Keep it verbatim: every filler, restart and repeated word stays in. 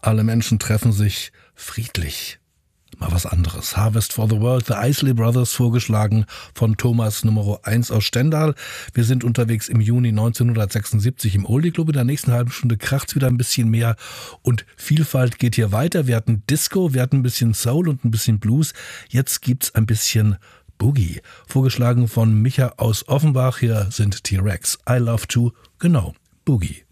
Alle Menschen treffen sich friedlich. Mal was anderes. Harvest for the World, The Isley Brothers, vorgeschlagen von Thomas Nummer eins aus Stendal. Wir sind unterwegs im Juni neunzehnhundertsechsundsiebzig im Oldie Club. In der nächsten halben Stunde kracht's wieder ein bisschen mehr und Vielfalt geht hier weiter. Wir hatten Disco, wir hatten ein bisschen Soul und ein bisschen Blues. Jetzt gibt's ein bisschen Boogie. Vorgeschlagen von Micha aus Offenbach. Hier sind T-Rex. I love to, genau, Boogie.